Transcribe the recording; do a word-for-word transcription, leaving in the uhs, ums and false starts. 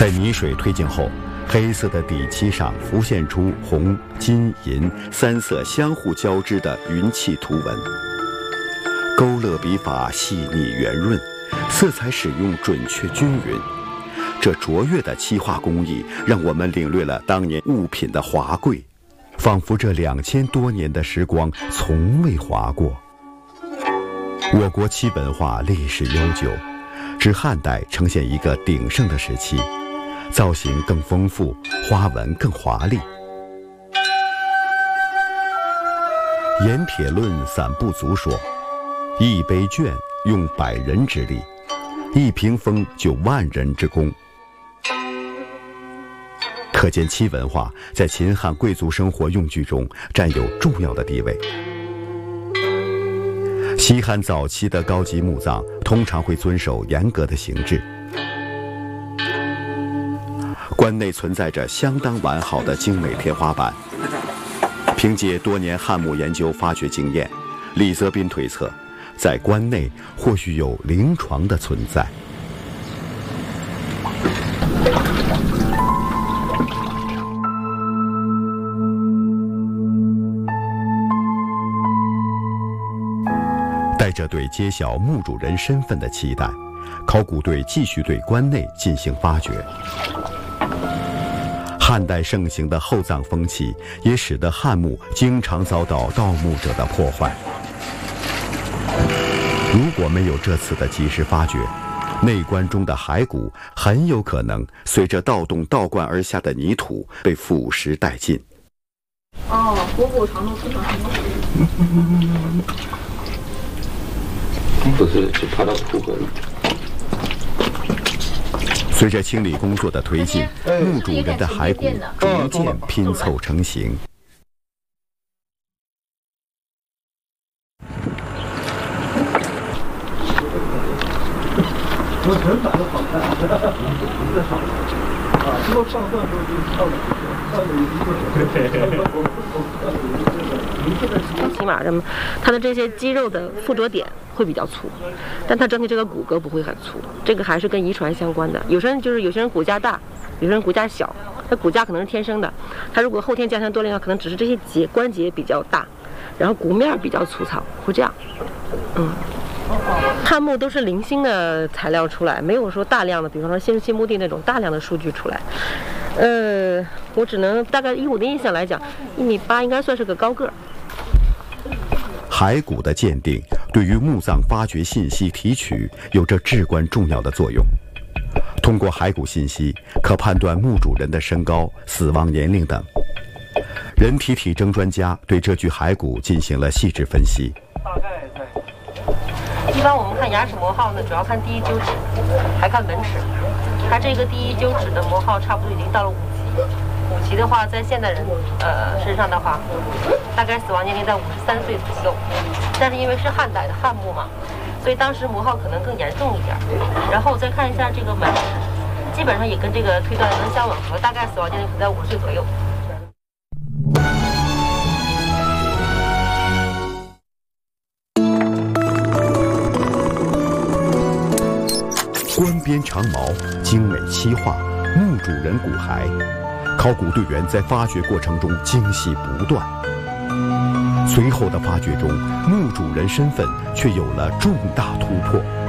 在泥水推进后，黑色的底漆上浮现出红、金、银三色相互交织的云气图纹。勾勒笔法细腻圆润，色彩使用准确均匀。这卓越的漆画工艺，让我们领略了当年物品的华贵，仿佛这两千多年的时光从未划过。我国漆文化历史悠久，至汉代呈现一个鼎盛的时期，造型更丰富，花纹更华丽。盐铁论散步足说，一杯绢用百人之力，一屏风就万人之功。可见漆文化在秦汉贵族生活用具中占有重要的地位。西汉早期的高级墓葬通常会遵守严格的形制，棺内存在着相当完好的精美天花板。凭借多年汉墓研究发掘经验，李泽斌推测，在棺内或许有灵床的存在。带着对揭晓墓主人身份的期待，考古队继续对棺内进行发掘。汉代盛行的厚葬风气，也使得汉墓经常遭到盗墓者的破坏。如果没有这次的及时发掘，内棺中的骸骨很有可能随着盗洞倒灌而下的泥土被腐蚀殆尽。 哦，虎骨长度多少？ 不是，就爬到土河里。 随着清理工作的推进，墓主人的骸骨逐渐拼凑成型。 我全版都好看，这好啊！这个上段时候就是上上的一个， 起码这么，它的这些肌肉的附着点会比较粗，但它整体这个骨骼不会很粗，这个还是跟遗传相关的。有些人就是有些人骨架大，有些人骨架小，他骨架可能是天生的，他如果后天加强锻炼的话，可能只是这些节关节比较大，然后骨面比较粗糙，会这样，嗯。汉墓都是零星的材料出来，没有说大量的，比方说新新墓地那种大量的数据出来。呃，我只能大概以我的印象来讲，一米八应该算是个高个儿。 骸骨的鉴定对于墓葬发掘信息提取有着至关重要的作用。通过骸骨信息，可判断墓主人的身高、死亡年龄等。人体体征专家对这具骸骨进行了细致分析。 大概在。 一般我们看牙齿磨耗呢，主要看第一臼齿，还看门齿。它这个第一臼齿的磨耗差不多已经到了五级，五级的话，在现代人呃身上的话，大概死亡年龄在五十三岁左右。但是因为是汉代的汉墓嘛，所以当时磨耗可能更严重一点。然后再看一下这个门齿，基本上也跟这个推断能相吻合，大概死亡年龄可能在五十岁左右。 冠边长矛，精美漆画，墓主人骨骸，考古队员在发掘过程中惊喜不断。随后的发掘中，墓主人身份却有了重大突破。